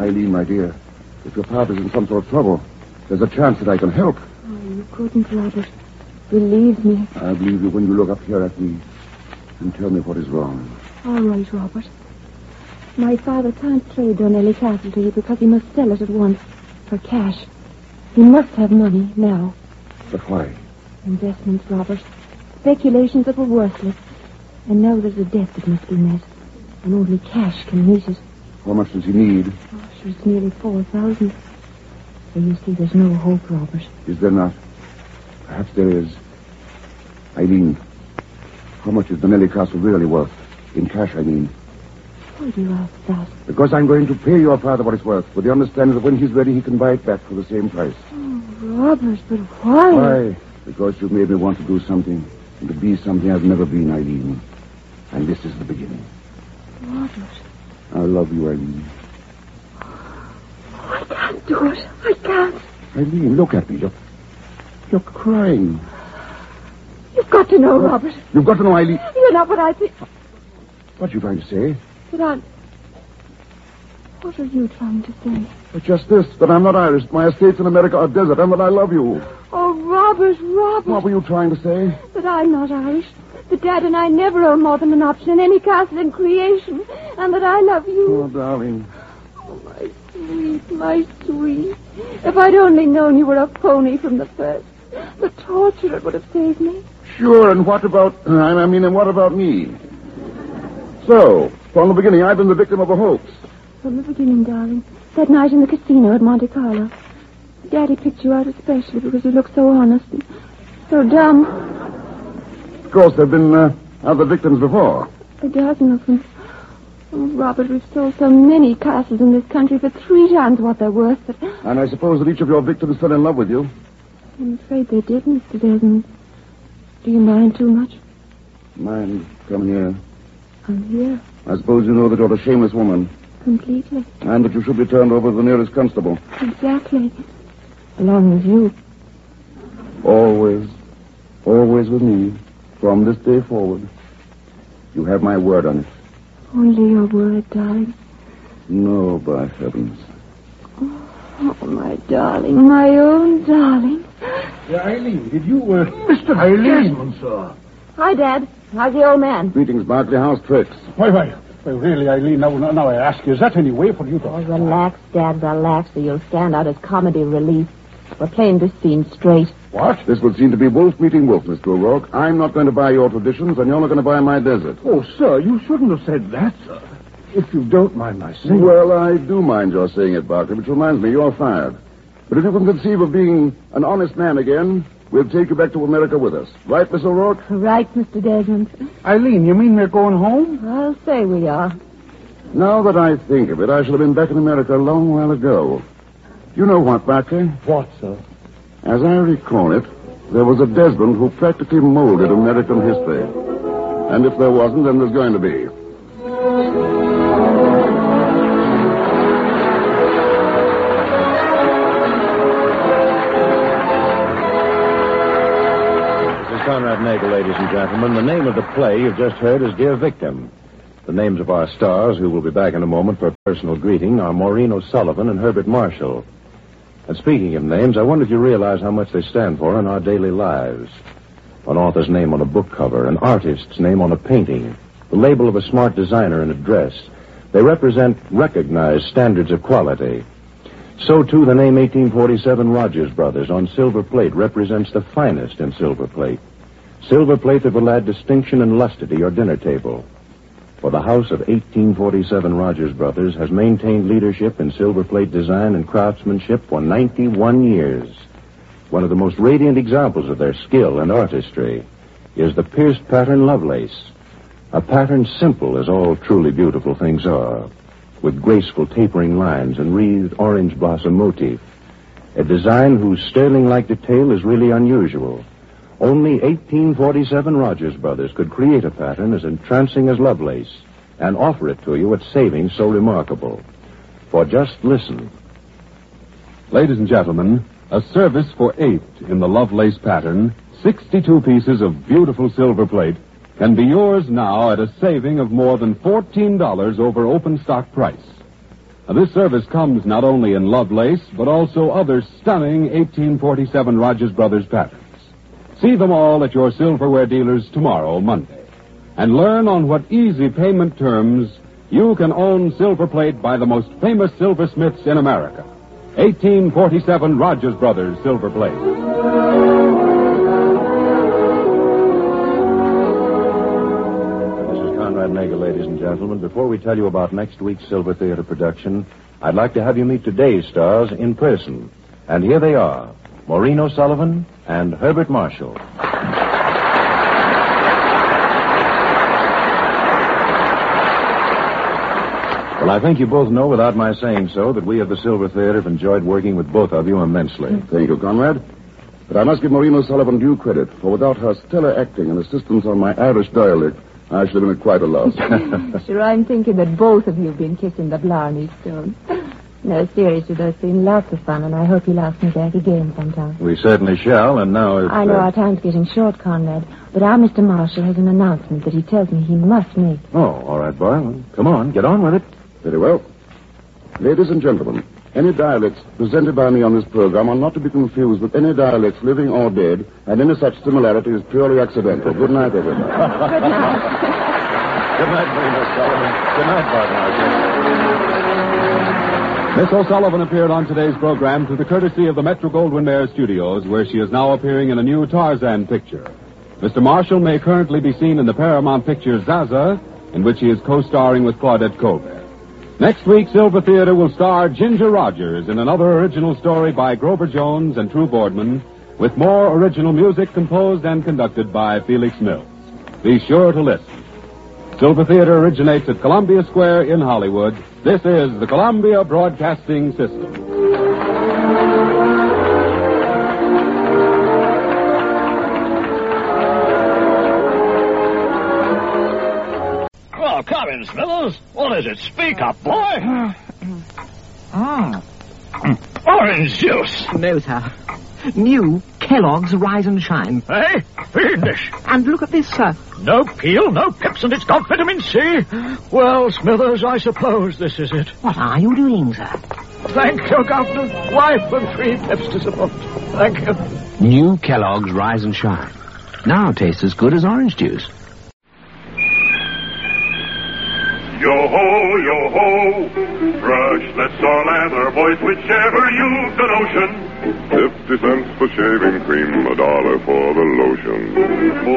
Eileen, my dear, if your father's in some sort of trouble, there's a chance that I can help. Oh, you couldn't, Robert. Believe me. I believe you when you look up here at me and tell me what is wrong. All right, Robert. My father can't trade Donnelly Castle to you because he must sell it at once for cash. He must have money now. But why? Investments, Robert. Speculations that were worthless. And now there's a debt that must be met. And only cash can meet it. How much does he need? Oh, sure, it's nearly 4,000. So you see, there's no hope, Robert. Is there not? Perhaps there is. Eileen, how much is Donnelly Castle really worth? In cash, I mean. Why do you ask that? Because I'm going to pay your father what it's worth, with the understanding that when he's ready, he can buy it back for the same price. Oh, Robert, but why? Why? Because you've made me want to do something, and to be something I've never been, Eileen. And this is the beginning. Robert. I love you, Eileen. Oh, I can't do it. I can't. Eileen, look at me. You're crying. You've got to know, Robert. You've got to know, Eileen. You're not what I think. What are you trying to say? That I'm... What are you trying to say? But just this, that I'm not Irish. My estates in America are desert, and that I love you. Oh, Robert. What were you trying to say? That I'm not Irish. That Dad and I never own more than an option in any castle in creation. And that I love you. Oh, darling. Oh, my sweet, my sweet. If I'd only known you were a phony from the first, the torture it would have saved me. Sure, and what about... and what about me? So, from the beginning, I've been the victim of a hoax. From the beginning, darling. That night in the casino at Monte Carlo. Daddy picked you out especially because you looked so honest and so dumb. Of course, there have been other victims before. A dozen of them. Oh, Robert, we've sold so many castles in this country for 3 times what they're worth. But And I suppose that each of your victims fell in love with you. I'm afraid they did, Mr. Desmond. Do you mind too much? Mind, come here. I'm here. I suppose you know that you're a shameless woman. Completely. And that you should be turned over to the nearest constable. Exactly. Along with you. Always. Always with me. From this day forward. You have my word on it. Only your word, darling. No, by heavens. Oh, my darling, my own darling. Yeah, Eileen, did you, Mr. Desmond, sir. Hi, Dad. How's the old man? Greetings, Barkley. How's tricks? Why, really, Eileen, now I ask you, is that any way for you to... Oh, relax, Dad, relax, or you'll stand out as comedy relief. We're playing this scene straight. What? This would seem to be wolf meeting wolf, Mr. O'Rourke. I'm not going to buy your traditions, and you're not going to buy my desert. Oh, sir, you shouldn't have said that, sir. If you don't mind my saying... Well, I do mind your saying it, Barkley, which reminds me, you're fired. But if you can conceive of being an honest man again, we'll take you back to America with us. Right, Miss O'Rourke? Right, Mr. Desmond. Eileen, you mean we're going home? I'll say we are. Now that I think of it, I should have been back in America a long while ago. You know what, Barkley? What, sir? As I recall it, there was a Desmond who practically molded American history. And if there wasn't, then there's going to be. This is Conrad Nagel, ladies and gentlemen. The name of the play you've just heard is Dear Victim. The names of our stars, who will be back in a moment for a personal greeting, are Maureen O'Sullivan and Herbert Marshall. And speaking of names, I wonder if you realize how much they stand for in our daily lives. An author's name on a book cover, an artist's name on a painting, the label of a smart designer in a dress. They represent recognized standards of quality. So, too, the name 1847 Rogers Brothers on silver plate represents the finest in silver plate. Silver plate that will add distinction and luster to your dinner table. For the house of 1847 Rogers Brothers has maintained leadership in silver plate design and craftsmanship for 91 years. One of the most radiant examples of their skill and artistry is the pierced pattern Lovelace. A pattern simple as all truly beautiful things are, with graceful tapering lines and wreathed orange blossom motif. A design whose sterling-like detail is really unusual. Only 1847 Rogers Brothers could create a pattern as entrancing as Lovelace and offer it to you at savings so remarkable. For just listen. Ladies and gentlemen, a service for 8 in the Lovelace pattern, 62 pieces of beautiful silver plate, can be yours now at a saving of more than $14 over open stock price. This service comes not only in Lovelace, but also other stunning 1847 Rogers Brothers patterns. See them all at your silverware dealers tomorrow, Monday. And learn on what easy payment terms you can own silver plate by the most famous silversmiths in America. 1847 Rogers Brothers silver plate. Conrad Nagel, ladies and gentlemen. Before we tell you about next week's Silver Theater production, I'd like to have you meet today's stars in person. And here they are, Maureen O'Sullivan and Herbert Marshall. Well, I think you both know, without my saying so, that we of the Silver Theater have enjoyed working with both of you immensely. Thank you, Conrad. But I must give Maureen O'Sullivan due credit, for without her stellar acting and assistance on my Irish dialect, I should have been at quite a loss. Sure, I'm thinking that both of you have been kissing the Blarney Stone. No, seriously, there's been lots of fun, and I hope you'll ask me back again sometime. We certainly shall, and now it's... I know our time's getting short, Conrad, but our Mr. Marshall has an announcement that he tells me he must make. Oh, all right, boy. Well, come on, get on with it. Very well. Ladies and gentlemen, any dialects presented by me on this program are not to be confused with any dialects living or dead, and any such similarity is purely accidental. Good night, everybody. Good night. Good night, Maureen O'Sullivan. Good night, Bart Marshall. Miss O'Sullivan appeared on today's program through the courtesy of the Metro-Goldwyn-Mayer Studios, where she is now appearing in a new Tarzan picture. Mr. Marshall may currently be seen in the Paramount picture Zaza, in which he is co-starring with Claudette Colbert. Next week, Silver Theater will star Ginger Rogers in another original story by Grover Jones and True Boardman, with more original music composed and conducted by Felix Mills. Be sure to listen. Silver Theater originates at Columbia Square in Hollywood. This is the Columbia Broadcasting System. Oh, come in, Smithers. What is it? Speak up, boy. Orange juice. No, sir. New Kellogg's Rise and Shine. Hey, fiendish. And look at this, sir. No peel, no pips, and it's got vitamin C. Well, Smithers, I suppose this is it. What are you doing, sir? Thank you, Governor. Wife and 3 pips to support. Thank you. New Kellogg's Rise and Shine. Now tastes as good as orange juice. Yo-ho, yo-ho, brush, let's all lather, boys, whichever you've the notion. 50 cents for shaving cream, $1 for the lotion.